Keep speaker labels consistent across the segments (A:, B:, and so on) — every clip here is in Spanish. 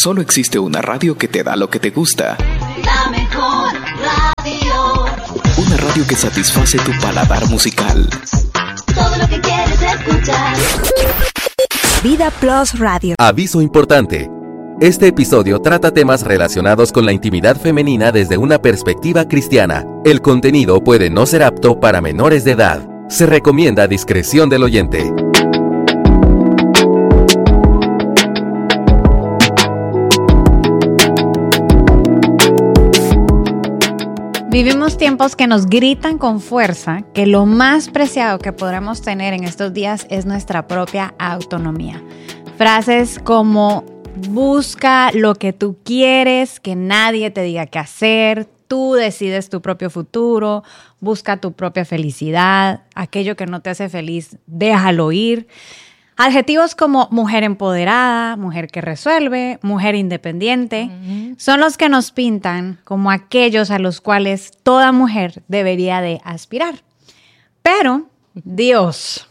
A: Solo existe una radio que te da lo que te gusta.
B: La mejor radio.
A: Una radio que satisface tu paladar musical.
B: Todo lo que quieres escuchar.
C: Vida Plus Radio.
D: Aviso importante. Este episodio trata temas relacionados con la intimidad femenina desde una perspectiva cristiana. El contenido puede no ser apto para menores de edad. Se recomienda discreción del oyente.
E: Vivimos tiempos que nos gritan con fuerza que lo más preciado que podremos tener en estos días es nuestra propia autonomía. Frases como busca lo que tú quieres, que nadie te diga qué hacer, tú decides tu propio futuro, busca tu propia felicidad, aquello que no te hace feliz, déjalo ir. Adjetivos como mujer empoderada, mujer que resuelve, mujer independiente, son los que nos pintan como aquellos a los cuales toda mujer debería de aspirar. Pero Dios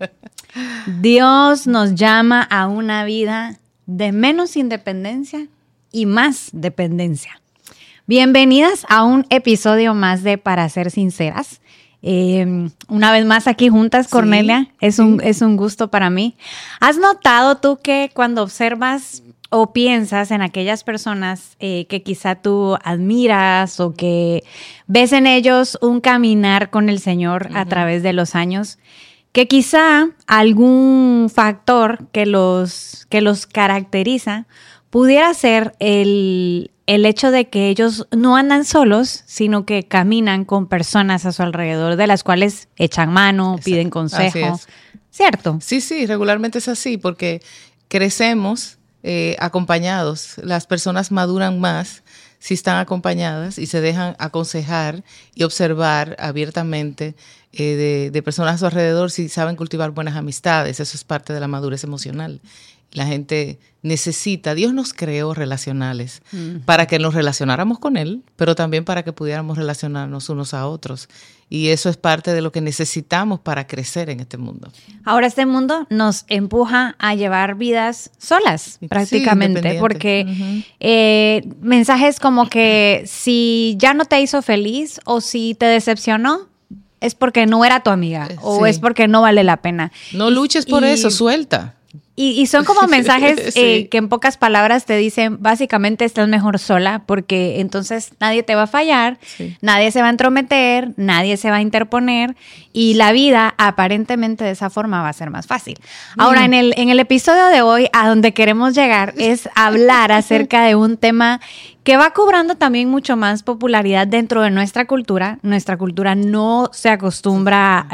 E: nos llama a una vida de menos independencia y más dependencia. Bienvenidas a un episodio más de Para Ser Sinceras. Una vez más aquí juntas, Cornelia, sí, es un gusto para mí. ¿Has notado tú que cuando observas o piensas en aquellas personas que quizá tú admiras o que ves en ellos un caminar con el Señor a través de los años, que quizá algún factor que los caracteriza pudiera ser el hecho de que ellos no andan solos, sino que caminan con personas a su alrededor, de las cuales echan mano, piden consejo? ¿Cierto?
F: Sí, regularmente es así, porque crecemos acompañados. Las personas maduran más si están acompañadas y se dejan aconsejar y observar abiertamente de personas a su alrededor, si saben cultivar buenas amistades. Eso es parte de la madurez emocional. La gente necesita, Dios nos creó relacionales para que nos relacionáramos con Él, pero también para que pudiéramos relacionarnos unos a otros. Y eso es parte de lo que necesitamos para crecer en este mundo.
E: Ahora este mundo nos empuja a llevar vidas solas, prácticamente, sí, porque mensajes como que si ya no te hizo feliz o si te decepcionó, es porque no era tu amiga o es porque no vale la pena.
F: No luches por eso, suelta.
E: Y son como mensajes que en pocas palabras te dicen, básicamente estás mejor sola, porque entonces nadie te va a fallar, nadie se va a entrometer, nadie se va a interponer, y la vida aparentemente de esa forma va a ser más fácil. Ahora, en el episodio de hoy, a donde queremos llegar es hablar acerca de un tema que va cobrando también mucho más popularidad dentro de nuestra cultura. Nuestra cultura no se acostumbraba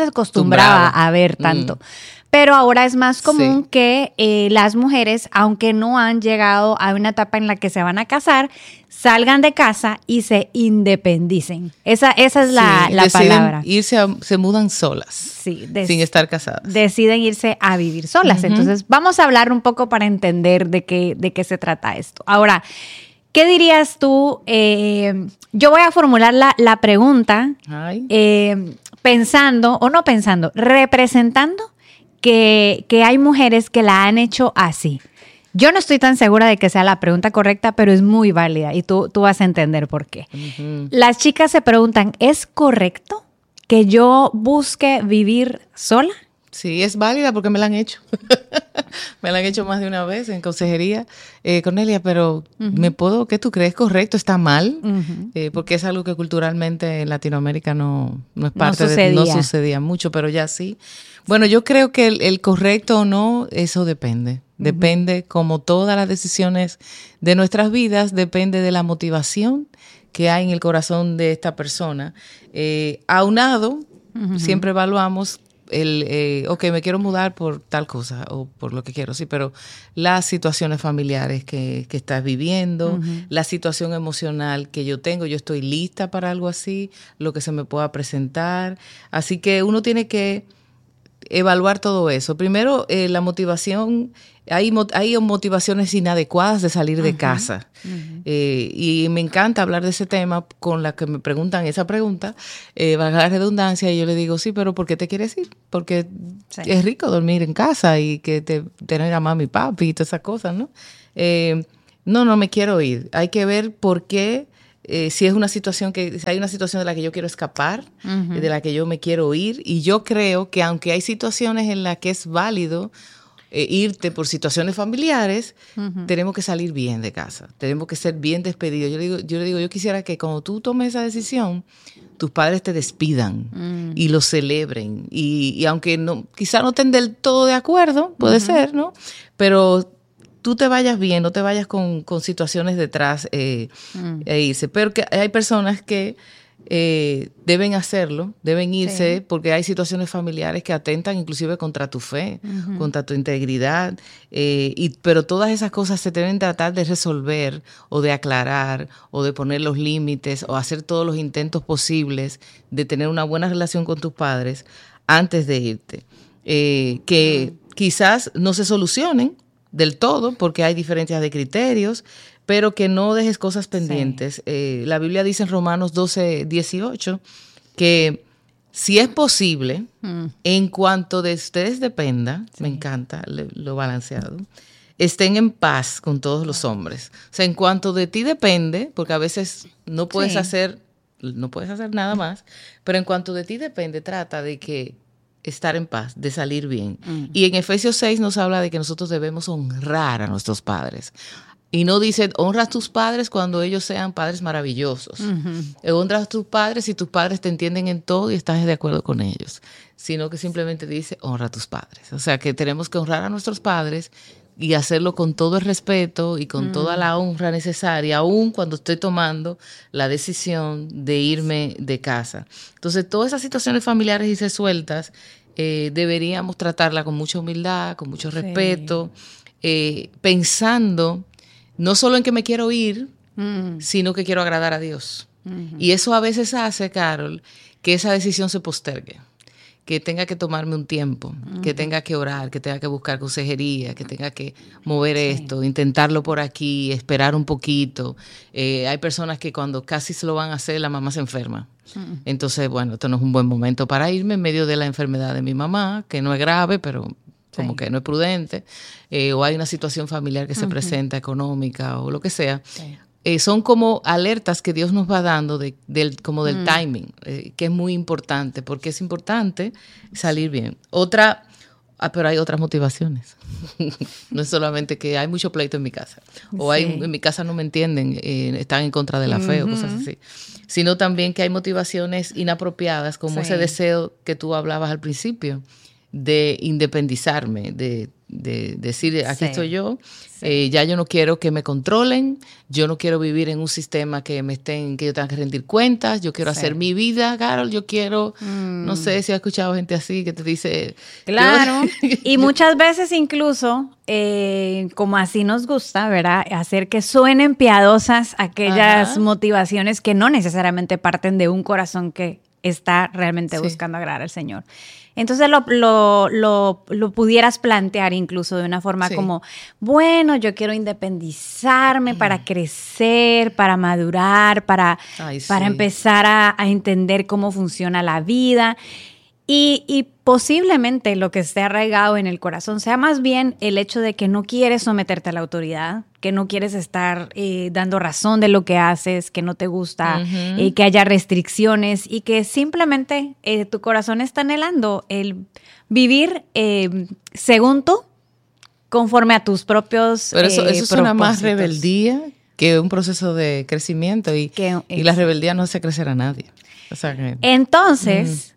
E: a ver tanto. Pero ahora es más común que las mujeres, aunque no han llegado a una etapa en la que se van a casar, salgan de casa y se independicen. Esa es la palabra.
F: Se mudan solas, sin estar casadas. Deciden
E: irse a vivir solas. Entonces, vamos a hablar un poco para entender de qué se trata esto. Ahora, ¿qué dirías tú? Yo voy a formular la pregunta representando que hay mujeres que la han hecho así. Yo no estoy tan segura de que sea la pregunta correcta, pero es muy válida y tú vas a entender por qué. Las chicas se preguntan, ¿es correcto que yo busque vivir sola?
F: Sí, es válida porque me la han hecho. Me la han hecho más de una vez en consejería. Cornelia, pero ¿qué tú crees? ¿Correcto? ¿Está mal? Porque es algo que culturalmente en Latinoamérica no es parte no sucedía mucho, pero ya sí. Bueno, yo creo que el correcto o no, eso depende. Depende, como todas las decisiones de nuestras vidas, depende de la motivación que hay en el corazón de esta persona. Aunado, siempre evaluamos me quiero mudar por tal cosa o por lo que quiero, sí, pero las situaciones familiares que estás viviendo, la situación emocional que yo tengo, yo estoy lista para algo así, lo que se me pueda presentar. Así que uno tiene que evaluar todo eso. Primero, la motivación. Hay motivaciones inadecuadas de salir de casa. Y me encanta hablar de ese tema con las que me preguntan esa pregunta, valga la redundancia, y yo le digo, sí, pero ¿por qué te quieres ir? Porque es rico dormir en casa y tener a mami y papi y todas esas cosas, ¿no? no me quiero ir. Hay que ver por qué, si hay una situación de la que yo quiero escapar, de la que yo me quiero ir. Y yo creo que aunque hay situaciones en las que es válido irte por situaciones familiares, tenemos que salir bien de casa, tenemos que ser bien despedidos. Yo quisiera que cuando tú tomes esa decisión, tus padres te despidan y lo celebren. Y aunque quizá no estén del todo de acuerdo, puede ser, ¿no? Pero tú te vayas bien, no te vayas con situaciones detrás e irse. Pero que hay personas que deben hacerlo, deben irse, porque hay situaciones familiares que atentan inclusive contra tu fe, contra tu integridad, pero todas esas cosas se deben tratar de resolver o de aclarar o de poner los límites o hacer todos los intentos posibles de tener una buena relación con tus padres antes de irte, que quizás no se solucionen del todo porque hay diferencias de criterios, pero que no dejes cosas pendientes. La Biblia dice en Romanos 12:18 que si es posible, en cuanto de ustedes dependa, me encanta lo balanceado, estén en paz con todos los hombres. O sea, en cuanto de ti depende, porque a veces no puedes hacer nada más, pero en cuanto de ti depende, trata de que estar en paz, de salir bien. Y en Efesios 6 nos habla de que nosotros debemos honrar a nuestros padres. Y no dice, honra a tus padres cuando ellos sean padres maravillosos. Honra a tus padres si tus padres te entienden en todo y estás de acuerdo con ellos. Sino que simplemente dice, honra a tus padres. O sea, que tenemos que honrar a nuestros padres y hacerlo con todo el respeto y con toda la honra necesaria, aun cuando estoy tomando la decisión de irme de casa. Entonces, todas esas situaciones familiares y resueltas deberíamos tratarla con mucha humildad, con mucho respeto, pensando no solo en que me quiero ir, sino que quiero agradar a Dios. Y eso a veces hace, Carol, que esa decisión se postergue, que tenga que tomarme un tiempo, que tenga que orar, que tenga que buscar consejería, que tenga que mover esto, intentarlo por aquí, esperar un poquito. Hay personas que cuando casi se lo van a hacer, la mamá se enferma. Entonces, bueno, esto no es un buen momento para irme en medio de la enfermedad de mi mamá, que no es grave, pero como que no es prudente, o hay una situación familiar que se presenta, económica o lo que sea. Son como alertas que Dios nos va dando del timing, que es muy importante, porque es importante salir bien. Pero hay otras motivaciones. No es solamente que hay mucho pleito en mi casa, o en mi casa no me entienden, están en contra de la fe o cosas así, sino también que hay motivaciones inapropiadas, como ese deseo que tú hablabas al principio, de independizarme, de decir, aquí estoy yo, ya yo no quiero que me controlen, yo no quiero vivir en un sistema que yo tenga que rendir cuentas, yo quiero hacer mi vida, Carol, yo quiero, no sé si has escuchado gente así que te dice...
E: Claro, y muchas veces incluso, como así nos gusta, ¿verdad? Hacer que suenen piadosas aquellas motivaciones que no necesariamente parten de un corazón que está realmente buscando agradar al Señor. Entonces lo pudieras plantear incluso de una forma como, bueno, yo quiero independizarme para crecer, para madurar, para empezar a entender cómo funciona la vida. Y posiblemente lo que esté arraigado en el corazón sea más bien el hecho de que no quieres someterte a la autoridad, que no quieres estar dando razón de lo que haces, que no te gusta, que haya restricciones y que simplemente tu corazón está anhelando el vivir según tú, conforme a tus propios
F: Pero eso suena más rebeldía que un proceso de crecimiento y la rebeldía no hace crecer a nadie. O sea que, entonces...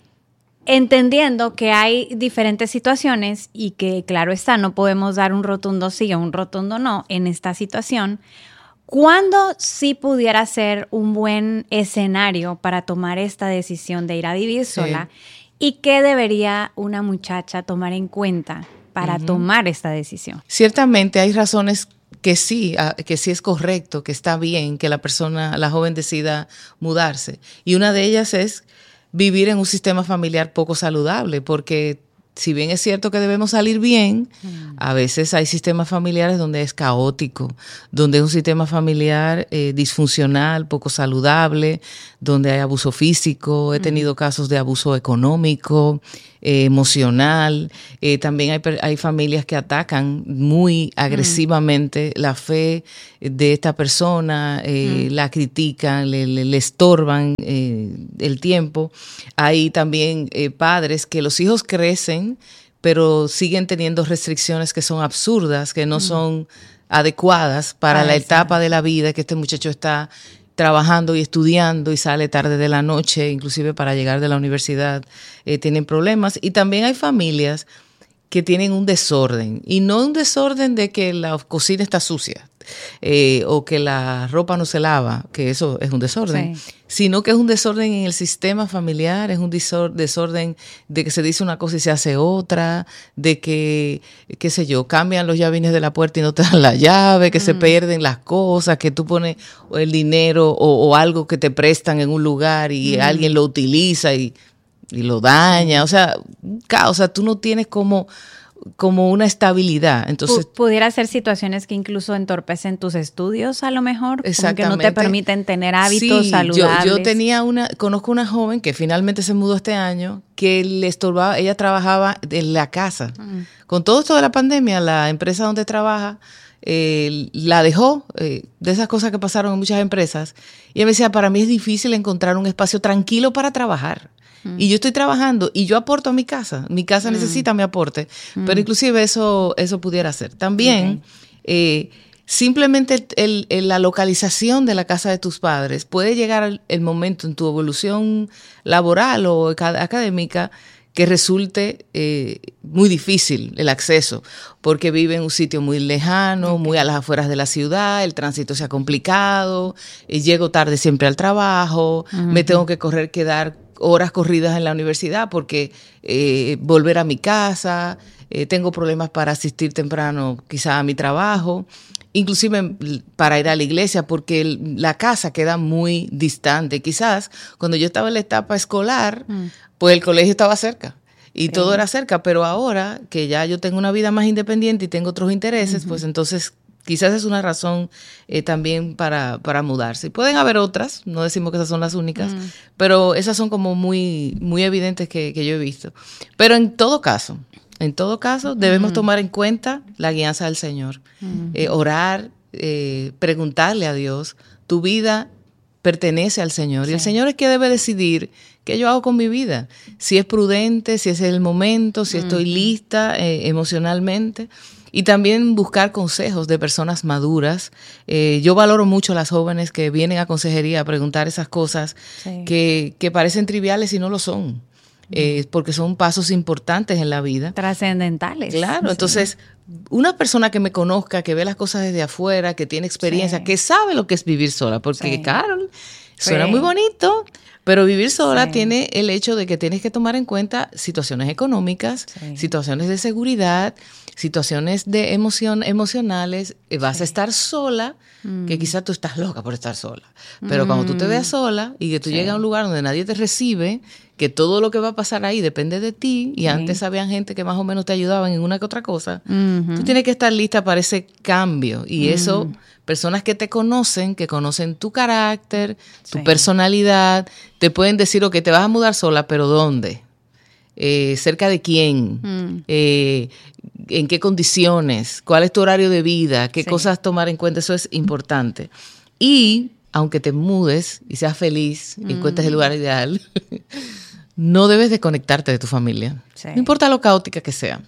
E: Entendiendo que hay diferentes situaciones y que, claro está, no podemos dar un rotundo sí o un rotundo no en esta situación, ¿cuándo sí pudiera ser un buen escenario para tomar esta decisión de ir a vivir sola? ¿Y qué debería una muchacha tomar en cuenta para tomar esta decisión?
F: Ciertamente hay razones que sí es correcto, que está bien que la joven decida mudarse. Y una de ellas es vivir en un sistema familiar poco saludable, porque si bien es cierto que debemos salir bien, a veces hay sistemas familiares donde es caótico, donde es un sistema familiar disfuncional, poco saludable, donde hay abuso físico, he tenido casos de abuso económico, emocional. También hay familias que atacan muy agresivamente la fe de esta persona, la critican, le estorban el tiempo. Hay también padres que los hijos crecen, pero siguen teniendo restricciones que son absurdas, que no son adecuadas para la etapa de la vida que este muchacho está trabajando y estudiando y sale tarde de la noche, inclusive para llegar de la universidad, tienen problemas. Y también hay familias que tienen un desorden, y no un desorden de que la cocina está sucia o que la ropa no se lava, que eso es un desorden, sino que es un desorden en el sistema familiar, es un desorden de que se dice una cosa y se hace otra, de que, qué sé yo, cambian los llavines de la puerta y no te dan la llave, que se pierden las cosas, que tú pones el dinero o algo que te prestan en un lugar y alguien lo utiliza y lo daña, o sea, tú no tienes como una estabilidad. Entonces,
E: pudiera ser situaciones que incluso entorpecen tus estudios, a lo mejor,
F: exactamente,
E: que no te permiten tener hábitos saludables.
F: Yo conozco una joven que finalmente se mudó este año, que le estorbaba, ella trabajaba en la casa. Con todo esto de la pandemia, la empresa donde trabaja la dejó, de esas cosas que pasaron en muchas empresas, y ella me decía, para mí es difícil encontrar un espacio tranquilo para trabajar. Y yo estoy trabajando y yo aporto a mi casa necesita mi aporte, pero inclusive eso pudiera ser. También simplemente la localización de la casa de tus padres puede llegar el momento en tu evolución laboral o académica que resulte muy difícil el acceso, porque vive en un sitio muy lejano, muy a las afueras de la ciudad, el tránsito se ha complicado, llego tarde siempre al trabajo, me tengo que quedar horas corridas en la universidad porque volver a mi casa, tengo problemas para asistir temprano quizá a mi trabajo, inclusive para ir a la iglesia porque la casa queda muy distante. Quizás cuando yo estaba en la etapa escolar, pues el colegio estaba cerca y todo era cerca, pero ahora que ya yo tengo una vida más independiente y tengo otros intereses, pues entonces quizás es una razón también para mudarse. Pueden haber otras, no decimos que esas son las únicas, pero esas son como muy, muy evidentes que yo he visto. Pero en todo caso, debemos tomar en cuenta la guianza del Señor. Orar, preguntarle a Dios, tu vida pertenece al Señor. Y el Señor es quien debe decidir qué yo hago con mi vida. Si es prudente, si ese es el momento, si estoy lista emocionalmente. Y también buscar consejos de personas maduras. Yo valoro mucho a las jóvenes que vienen a consejería a preguntar esas cosas que parecen triviales y no lo son. Porque son pasos importantes en la vida.
E: Trascendentales.
F: Claro, entonces una persona que me conozca, que ve las cosas desde afuera, que tiene experiencia, que sabe lo que es vivir sola, porque Carol, suena muy bonito, pero vivir sola tiene el hecho de que tienes que tomar en cuenta situaciones económicas, situaciones de seguridad, situaciones de emocionales. Vas a estar sola, que quizás tú estás loca por estar sola, pero cuando tú te veas sola y que tú llegas a un lugar donde nadie te recibe, que todo lo que va a pasar ahí depende de ti, y antes habían gente que más o menos te ayudaban en una que otra cosa, tú tienes que estar lista para ese cambio. Y eso, personas que te conocen, que conocen tu carácter, tu personalidad, te pueden decir, ok, te vas a mudar sola, pero ¿dónde? ¿Cerca de quién? ¿En qué condiciones? ¿Cuál es tu horario de vida? ¿Qué cosas tomar en cuenta? Eso es importante. Y aunque te mudes y seas feliz y encuentres el lugar ideal, no debes desconectarte de tu familia. No importa lo caótica que sea.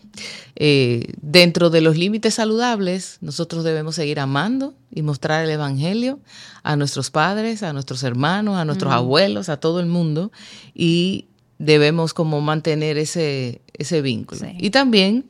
F: Dentro de los límites saludables, nosotros debemos seguir amando y mostrar el evangelio a nuestros padres, a nuestros hermanos, a nuestros abuelos, a todo el mundo, y debemos como mantener ese vínculo. Y también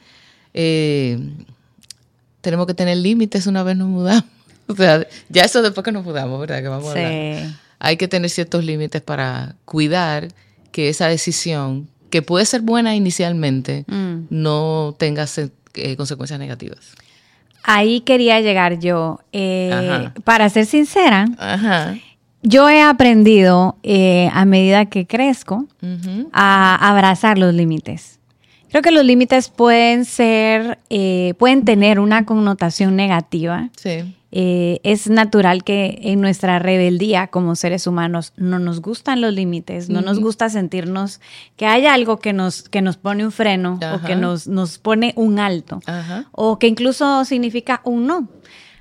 F: tenemos que tener límites una vez nos mudamos. O sea, ya eso después que nos mudamos, ¿verdad? Que vamos a hablar. Hay que tener ciertos límites para cuidar que esa decisión, que puede ser buena inicialmente, no tenga consecuencias negativas.
E: Ahí quería llegar yo. Para ser sincera, yo he aprendido a medida que crezco a abrazar los límites. Creo que los límites pueden tener una connotación negativa. Es natural que en nuestra rebeldía como seres humanos no nos gustan los límites, no nos gusta sentirnos que hay algo que nos pone un freno o que nos pone un alto o que incluso significa un no.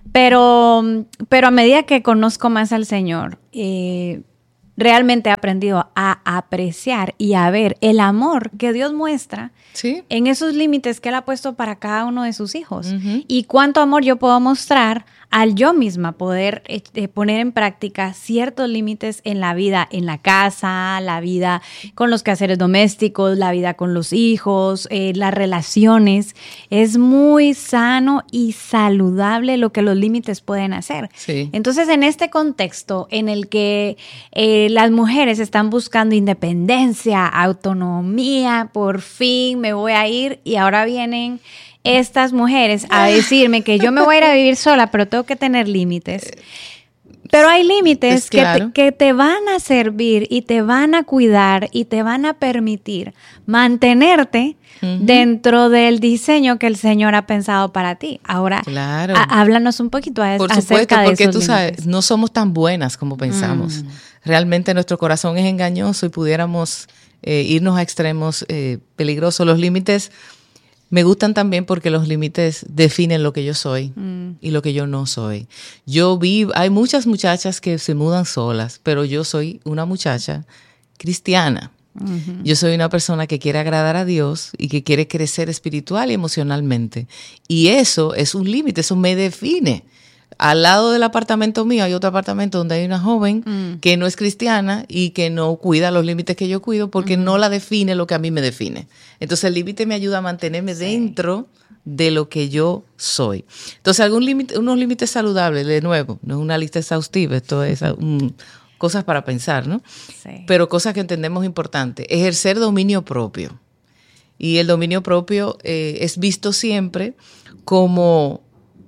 E: Pero a medida que conozco más al Señor, realmente he aprendido a apreciar y a ver el amor que Dios muestra en esos límites que Él ha puesto para cada uno de sus hijos. Y cuánto amor yo puedo mostrar al yo misma poder poner en práctica ciertos límites en la vida, en la casa, la vida con los quehaceres domésticos, la vida con los hijos, las relaciones. Es muy sano y saludable lo que los límites pueden hacer. Sí. Entonces, en este contexto en el que las mujeres están buscando independencia, autonomía, por fin me voy a ir y ahora vienen estas mujeres a decirme que yo me voy a ir a vivir sola, pero tengo que tener límites. Pero hay límites que te van a servir y te van a cuidar y te van a permitir mantenerte dentro del diseño que el Señor ha pensado para ti. Ahora, háblanos un poquito acerca de esos límites. Por supuesto, porque tú sabes,
F: no somos tan buenas como pensamos. Realmente nuestro corazón es engañoso y pudiéramos irnos a extremos peligrosos. Los límites me gustan también porque los límites definen lo que yo soy y lo que yo no soy. Hay muchas muchachas que se mudan solas, pero yo soy una muchacha cristiana. Yo soy una persona que quiere agradar a Dios y que quiere crecer espiritual y emocionalmente. Y eso es un límite, eso me define. Al lado del apartamento mío hay otro apartamento donde hay una joven que no es cristiana y que no cuida los límites que yo cuido porque no la define lo que a mí me define. Entonces el límite me ayuda a mantenerme dentro de lo que yo soy. Entonces unos límites saludables, de nuevo, no es una lista exhaustiva, esto es cosas para pensar, ¿no? Sí. Pero cosas que entendemos importantes. Ejercer dominio propio. Y el dominio propio es visto siempre como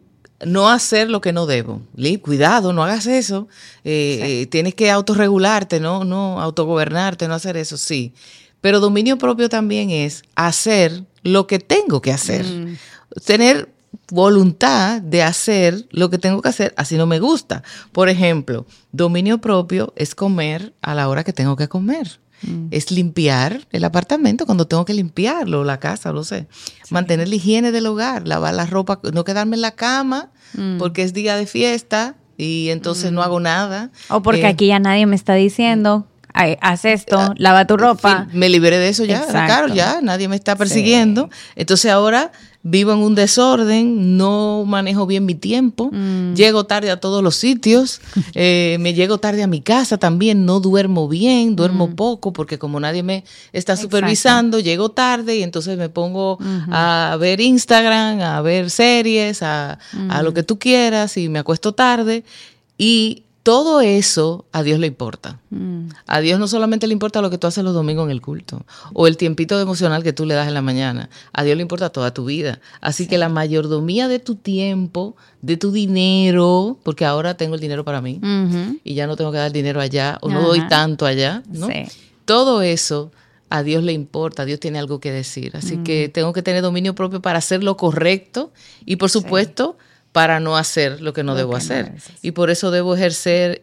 F: no hacer lo que no debo. Cuidado, no hagas eso. Tienes que autorregularte, no autogobernarte, no hacer eso, sí. Pero dominio propio también es hacer lo que tengo que hacer. Tener voluntad de hacer lo que tengo que hacer, así no me gusta. Por ejemplo, dominio propio es comer a la hora que tengo que comer. Es limpiar el apartamento cuando tengo que limpiarlo, la casa, lo sé. Mantener la higiene del hogar, lavar la ropa, no quedarme en la cama porque es día de fiesta y entonces no hago nada. O
E: porque aquí ya nadie me está diciendo, haz esto, lava tu ropa.
F: Me liberé de eso ya, claro, ya nadie me está persiguiendo. Sí. Entonces ahora vivo en un desorden, no manejo bien mi tiempo, llego tarde a todos los sitios, me llego tarde a mi casa también, no duermo bien, duermo poco, porque como nadie me está supervisando, llego tarde y entonces me pongo a ver Instagram, a ver series, a lo que tú quieras y me acuesto tarde y todo eso a Dios le importa. A Dios no solamente le importa lo que tú haces los domingos en el culto o el tiempito emocional que tú le das en la mañana. A Dios le importa toda tu vida. Así que la mayordomía de tu tiempo, de tu dinero, porque ahora tengo el dinero para mí y ya no tengo que dar dinero allá o no doy tanto allá, ¿no? Sí. Todo eso a Dios le importa, Dios tiene algo que decir. Así que tengo que tener dominio propio para hacer lo correcto y, por supuesto, para no hacer lo que no debo hacer. Y por eso debo ejercer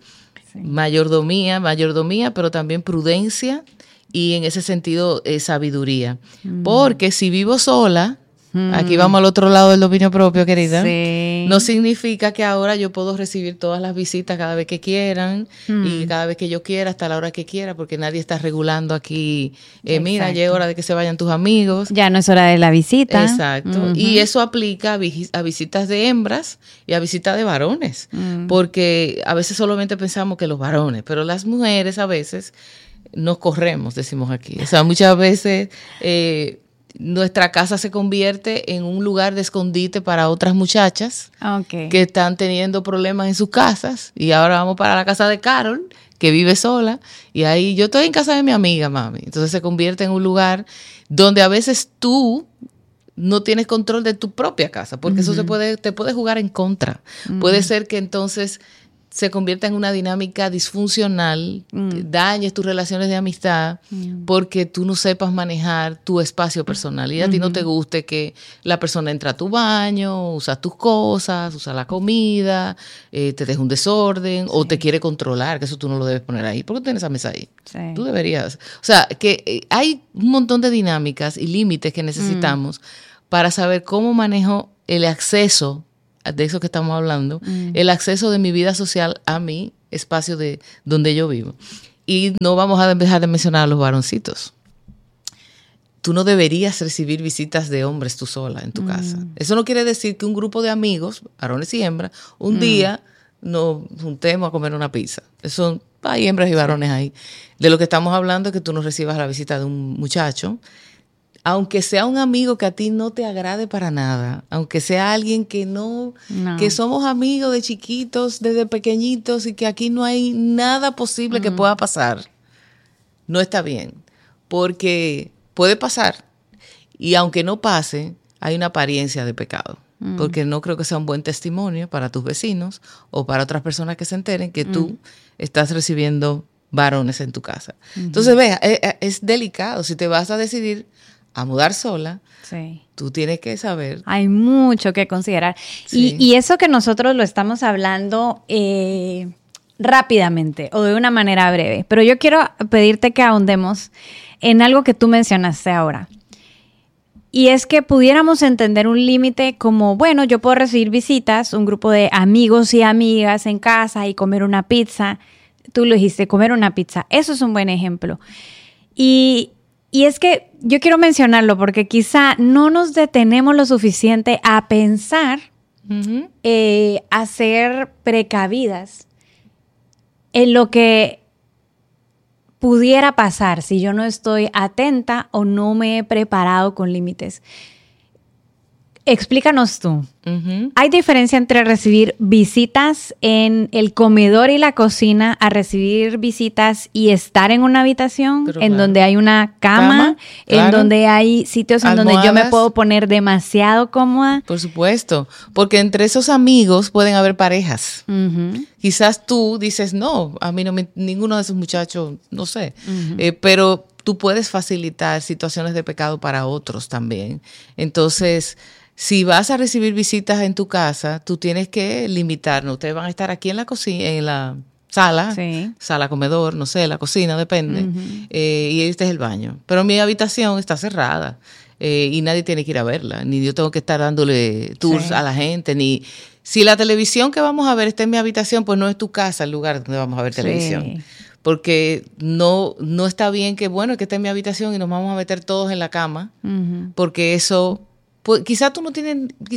F: mayordomía, pero también prudencia y en ese sentido sabiduría. Porque si vivo sola, aquí vamos al otro lado del dominio propio, querida, no significa que ahora yo puedo recibir todas las visitas cada vez que quieran y cada vez que yo quiera, hasta la hora que quiera, porque nadie está regulando aquí, mira, ya es hora de que se vayan tus amigos.
E: Ya no es hora de la visita.
F: Exacto. Y eso aplica a visitas de hembras y a visitas de varones, porque a veces solamente pensamos que los varones, pero las mujeres a veces nos corremos, decimos aquí. O sea, muchas veces nuestra casa se convierte en un lugar de escondite para otras muchachas que están teniendo problemas en sus casas y ahora vamos para la casa de Carol, que vive sola, y ahí yo estoy en casa de mi amiga, mami. Entonces se convierte en un lugar donde a veces tú no tienes control de tu propia casa, porque eso te puede jugar en contra. Puede ser que entonces se convierta en una dinámica disfuncional, dañes tus relaciones de amistad porque tú no sepas manejar tu espacio personal y a ti no te guste que la persona entra a tu baño, usas tus cosas, usa la comida, te deja un desorden o te quiere controlar, que eso tú no lo debes poner ahí. ¿Por qué tienes esa mesa ahí?
E: Sí.
F: Tú deberías. O sea, que hay un montón de dinámicas y límites que necesitamos para saber cómo manejo el acceso de eso que estamos hablando, el acceso de mi vida social a mi espacio de donde yo vivo. Y no vamos a dejar de mencionar a los varoncitos. Tú no deberías recibir visitas de hombres tú sola en tu casa. Eso no quiere decir que un grupo de amigos, varones y hembras, un día nos juntemos a comer una pizza. Eso, hay hembras y varones ahí. De lo que estamos hablando es que tú no recibas la visita de un muchacho, aunque sea un amigo que a ti no te agrade para nada, aunque sea alguien que que somos amigos de chiquitos, desde pequeñitos y que aquí no hay nada posible que pueda pasar, no está bien, porque puede pasar y aunque no pase, hay una apariencia de pecado, porque no creo que sea un buen testimonio para tus vecinos o para otras personas que se enteren que tú estás recibiendo varones en tu casa. Entonces, vea, es delicado. Si te vas a decidir a mudar sola, tú tienes que saber.
E: Hay mucho que considerar.
F: Sí.
E: Y eso que nosotros lo estamos hablando rápidamente o de una manera breve, pero yo quiero pedirte que ahondemos en algo que tú mencionaste ahora. Y es que pudiéramos entender un límite como, bueno, yo puedo recibir visitas, un grupo de amigos y amigas en casa y comer una pizza. Tú lo dijiste, comer una pizza. Eso es un buen ejemplo. Y es que yo quiero mencionarlo porque quizá no nos detenemos lo suficiente a pensar, a ser precavidas en lo que pudiera pasar si yo no estoy atenta o no me he preparado con límites. Explícanos tú. ¿Hay diferencia entre recibir visitas en el comedor y la cocina a recibir visitas y estar en una habitación en donde hay una cama, en donde hay sitios en donde yo me puedo poner demasiado cómoda?
F: Por supuesto, porque entre esos amigos pueden haber parejas. Quizás tú dices, no, a mí no ninguno de esos muchachos, no sé, pero tú puedes facilitar situaciones de pecado para otros también. Entonces, si vas a recibir visitas en tu casa, tú tienes que limitarnos. Ustedes van a estar aquí en la cocina, en la sala, sala, comedor, no sé, la cocina, depende. Y este es el baño. Pero mi habitación está cerrada y nadie tiene que ir a verla. Ni yo tengo que estar dándole tours a la gente. Ni si la televisión que vamos a ver está en mi habitación, pues no es tu casa el lugar donde vamos a ver televisión. Porque no está bien que esté en mi habitación y nos vamos a meter todos en la cama. Porque eso... Pues, quizá tú no tienes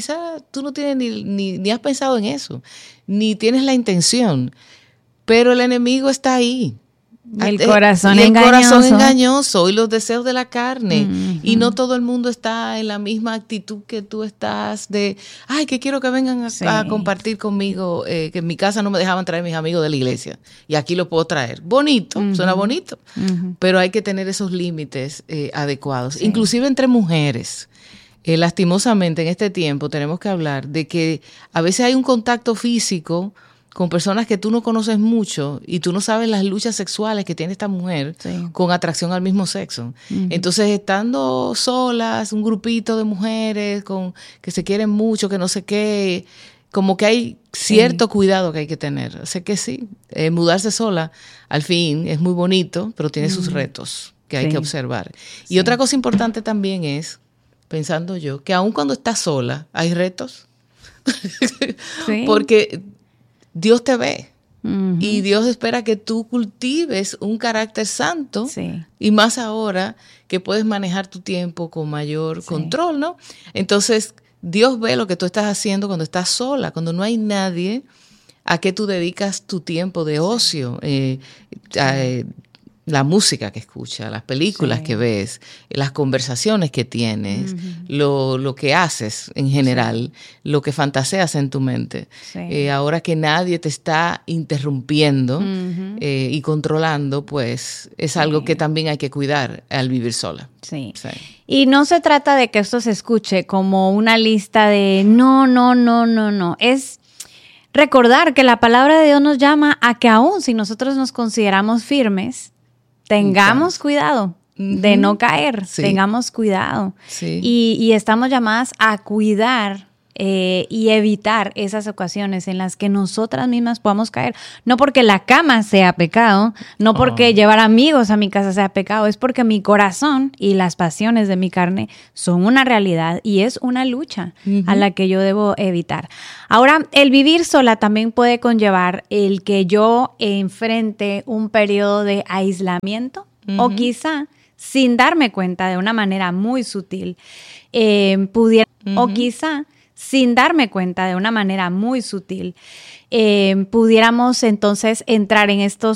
F: ni has pensado en eso, ni tienes la intención, pero el enemigo está ahí.
E: El corazón
F: engañoso y los deseos de la carne. Y no todo el mundo está en la misma actitud que tú estás de, ay, que quiero que vengan a compartir conmigo, que en mi casa no me dejaban traer mis amigos de la iglesia. Y aquí lo puedo traer. Bonito, suena bonito. Pero hay que tener esos límites adecuados. Inclusive entre mujeres. Lastimosamente en este tiempo tenemos que hablar de que a veces hay un contacto físico con personas que tú no conoces mucho y tú no sabes las luchas sexuales que tiene esta mujer con atracción al mismo sexo. Entonces, estando solas, un grupito de mujeres que se quieren mucho, que no sé qué, como que hay cierto cuidado que hay que tener. Así que sí, mudarse sola al fin es muy bonito, pero tiene sus retos que hay que observar. Y otra cosa importante también es, pensando yo, que aun cuando estás sola, hay retos. Porque Dios te ve. Y Dios espera que tú cultives un carácter santo. Y más ahora que puedes manejar tu tiempo con mayor control, ¿no? Entonces, Dios ve lo que tú estás haciendo cuando estás sola, cuando no hay nadie a que tú dedicas tu tiempo de ocio. La música que escuchas, las películas que ves, las conversaciones que tienes, lo que haces en general, lo que fantaseas en tu mente. Ahora que nadie te está interrumpiendo y controlando, pues es algo que también hay que cuidar al vivir sola.
E: Y no se trata de que esto se escuche como una lista de no. recordar que la palabra de Dios nos llama a que aún si nosotros nos consideramos firmes, tengamos cuidado de no caer, tengamos cuidado. Y estamos llamadas a cuidar y evitar esas ocasiones en las que nosotras mismas podamos caer. No porque la cama sea pecado, no porque llevar amigos a mi casa sea pecado, es porque mi corazón y las pasiones de mi carne son una realidad y es una lucha a la que yo debo evitar. Ahora, el vivir sola también puede conllevar el que yo enfrente un periodo de aislamiento o quizá sin darme cuenta de una manera muy sutil, pudiéramos entonces entrar en estos